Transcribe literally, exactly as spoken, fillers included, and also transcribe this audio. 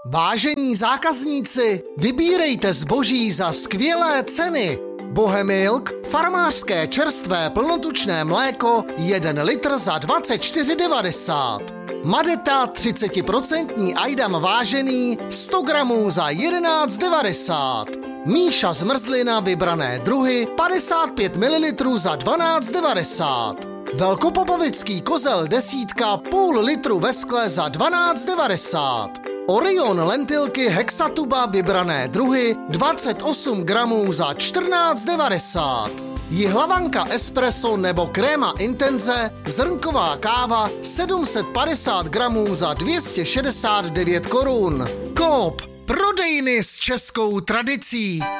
Vážení zákazníci, vybírejte zboží za skvělé ceny. Bohemilk, farmářské čerstvé plnotučné mléko, jeden litr za dvacet čtyři devadesát. Madeta třicet procent ajdam vážený, sto gramů za jedenáct devadesát. Míša zmrzlina vybrané druhy, padesát pět mililitrů za dvanáct devadesát. Velkopopovický kozel desítka půl litru ve skle za dvanáct devadesát. Orion lentilky hexatuba vybrané druhy dvacet osm gramů za čtrnáct devadesát. Jihlavanka espresso nebo kréma intenze zrnková káva sedm set padesát gramů za dvě stě šedesát devět korun. Coop, prodejny s českou tradicí.